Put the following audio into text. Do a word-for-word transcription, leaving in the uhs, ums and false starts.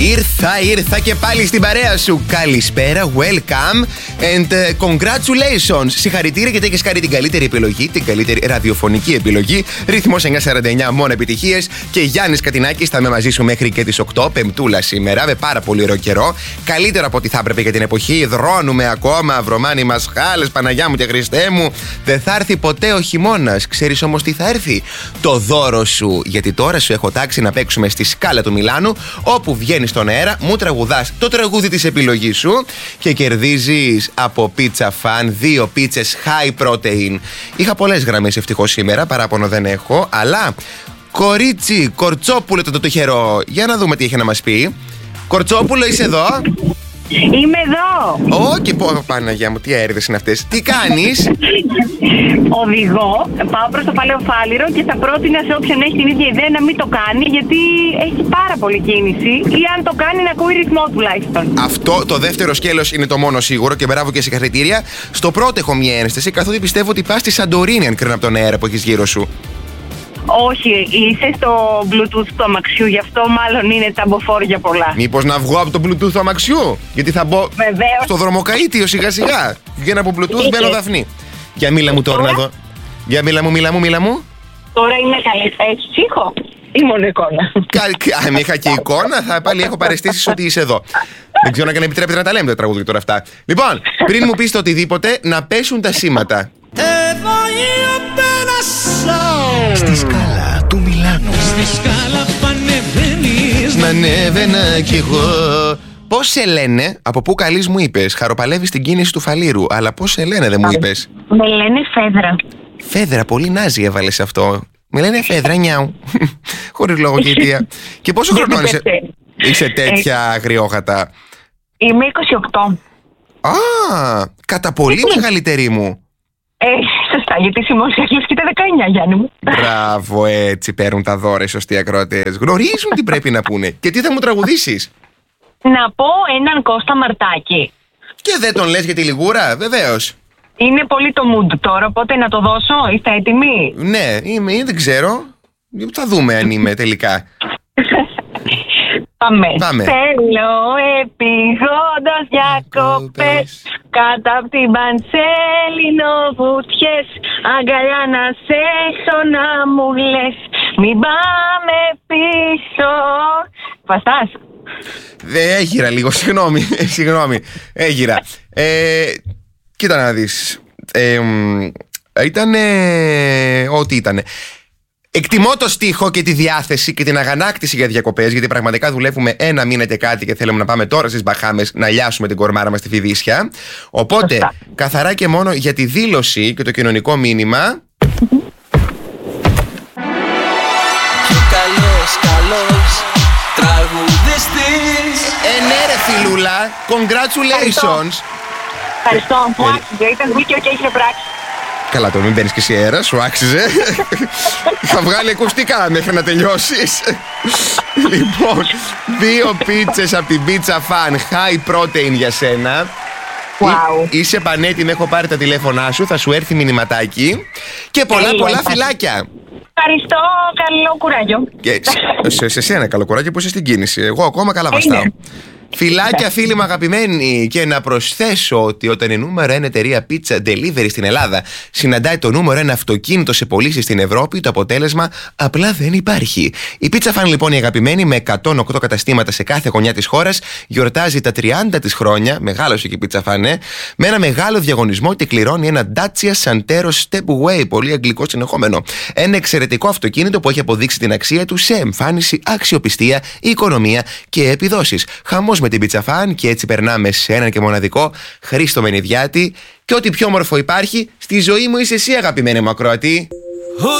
Ήρθα, ήρθα και πάλι στην παρέα σου. Καλησπέρα, welcome and congratulations. Συγχαρητήρια γιατί έχεις κάνει την καλύτερη επιλογή, την καλύτερη ραδιοφωνική επιλογή. Ρυθμός εννιακόσια σαράντα εννιά, μόνο επιτυχίες. Και Γιάννης Κατινάκης, θα είμαι μαζί σου μέχρι και τις οκτώ, Πεμπτούλα σήμερα, με πάρα πολύ ωραίο καιρό. Καλύτερο από ό,τι θα έπρεπε για την εποχή. Δρώνουμε ακόμα, βρωμάνι μας χάλες, Παναγιά μου και Χριστέ μου. Δεν θα έρθει ποτέ ο χειμώνας. Ξέρεις όμως τι θα έρθει? Το δώρο σου. Γιατί τώρα σου έχω τάξει να παίξουμε στη Σκάλα του Μιλάνου, όπου βγαίνεις στον αέρα, μου τραγουδάς το τραγούδι της επιλογής σου και κερδίζεις από Pizza Fan δύο πίτσες high protein. Είχα πολλές γραμμές ευτυχώς σήμερα, παράπονο δεν έχω, αλλά κορίτσι, Κορτσόπουλο το τοχερό. Για να δούμε τι έχει να μας πει. Κορτσόπουλο, είσαι εδώ? Είμαι εδώ. Ω, και πω, Παναγιά μου, τι αέριδες είναι αυτές. Τι κάνεις? Οδηγώ, πάω προς το Παλαιό Φάληρο και θα πρότεινα σε όποιον έχει την ίδια ιδέα να μην το κάνει, γιατί έχει πάρα πολύ κίνηση, ή αν το κάνει να ακούει ρυθμό τουλάχιστον. Αυτό το δεύτερο σκέλος είναι το μόνο σίγουρο και μπράβο και συγχαρητήρια. Στο πρώτο έχω μια ένσταση, καθότι πιστεύω ότι πας στη Σαντορίνη αν κρίνω από τον αέρα που έχεις γύρω σου. Όχι, είσαι στο Bluetooth του αμαξιού, γι' αυτό μάλλον είναι ταμποφόρια πολλά. Μήπως να βγω από το Bluetooth του αμαξιού? Γιατί θα μπω Βεβαίως. στο δρομοκαΐτιο σιγά σιγά. Βγαίνω από Bluetooth, μπαίνω Δαφνή. Για μίλα μου τώρα να δω. Για μίλα μου, μίλα μου, μίλα μου. Τώρα είναι καλή. Έχεις ήχο ή μόνο εικόνα? Αν είχα και εικόνα, θα πάλι έχω παραισθήσεις ότι είσαι εδώ. Δεν ξέρω αν επιτρέπετε να τα λέμε τα τραγούδια τώρα αυτά. Λοιπόν, πριν μου πεις το οτιδήποτε, να πέσουν τα σήματα. Στη Σκάλα του Μιλάνου. Στη Σκάλα πανεβαίνεις. Να ανέβαινα κι εγώ. Πώς σε λένε, από πού καλείς μου είπες? Χαροπαλεύεις την κίνηση του Φαλήρου, αλλά πώς σε λένε δεν μου είπες? Με λένε Φέδρα. Φέδρα, πολύ νάζι έβαλες αυτό. Με λένε Φέδρα, νιάου. Χωρίς λόγο και αιτία. Και πόσο χρονών είσαι? Είσαι τέτοια αγριόχατα? Είμαι είκοσι οκτώ. Α, κατά πολύ μεγαλύτερη μου. Ε, σωστά, γιατί συμμόρφωσα και τα δεκαεννιά, Γιάννη μου. Μπράβο, έτσι παίρνουν τα δώρα οι σωστοί ακροατές. Γνωρίζουν τι πρέπει να πούνε. Και τι θα μου τραγουδήσεις? Να πω έναν Κώστα Μαρτάκη. Και δεν τον λες για τη Λιγούρα, βεβαίως. Είναι πολύ το mood τώρα, οπότε να το δώσω, είστε έτοιμοι? Ναι, είμαι, δεν ξέρω. Θα δούμε αν είμαι τελικά. Πάμε. Πάμε. Θέλω επιγόντως διακοπές κάτω απ' την Πανσέλινο βουτιές, αγκαλιά να σε έχω να μου λες, μην πάμε πίσω. Βαστάς? Δεν έγιρα λίγο, συγγνώμη, συγγνώμη, έγιρα. Ε, κοίτα να δεις, ε, ήτανε ό,τι ήτανε. Εκτιμώ το στίχο και τη διάθεση και την αγανάκτηση για διακοπές, γιατί πραγματικά δουλεύουμε ένα μήνα και κάτι και θέλουμε να πάμε τώρα στις Μπαχάμες να λιάσουμε την κορμάρα μας στη Φιδίσια. Οπότε, Φωστά. καθαρά και μόνο για τη δήλωση και το κοινωνικό μήνυμα. Και καλός, καλός τραγουδιστής. Ε, ναι ρε φιλούλα, congratulations. Ευχαριστώ, μου άξιζε, ήταν δίκαιο και είχε πράξει. Καλά, το μην μπαίνεις και εσύ αέρα, σου άξιζε. Θα βγάλει ακουστικά μέχρι να τελειώσεις. Λοιπόν, δύο πίτσες από την Pizza Fan, high protein για σένα. Wow. Εί, είσαι πανέτοιμη, έχω πάρει τα τηλέφωνά σου, θα σου έρθει μηνυματάκι. Και πολλά Hey, πολλά hey, φιλάκια. Ευχαριστώ, καλό κουράγιο. Και σε, σε σένα καλό κουράγιο που είσαι στην κίνηση. Εγώ ακόμα καλά βαστάω. Φιλάκια, φίλοι μου αγαπημένοι, και να προσθέσω ότι όταν η νούμερο ένα εταιρεία pizza delivery στην Ελλάδα συναντάει το νούμερο ένα αυτοκίνητο σε πωλήσεις στην Ευρώπη, το αποτέλεσμα απλά δεν υπάρχει. Η Pizza Fan, λοιπόν, η αγαπημένη, με εκατόν οκτώ καταστήματα σε κάθε γωνιά της χώρας, γιορτάζει τα τριάντα της χρόνια, μεγάλωσε και η Pizza Fan, ε, με ένα μεγάλο διαγωνισμό και κληρώνει ένα Dacia Santero Stepway, πολύ αγγλικό συνεχόμενο. Ένα εξαιρετικό αυτοκίνητο που έχει αποδείξει την αξία του σε εμφάνιση, αξιοπιστία, οικονομία και επιδόσεις. Χαμός με την Pizza Fan, και έτσι περνάμε σε έναν και μοναδικό Χρήστο Μενιδιάτη. Και ό,τι πιο όμορφο υπάρχει στη ζωή μου είσαι εσύ, αγαπημένη μου ακροατή.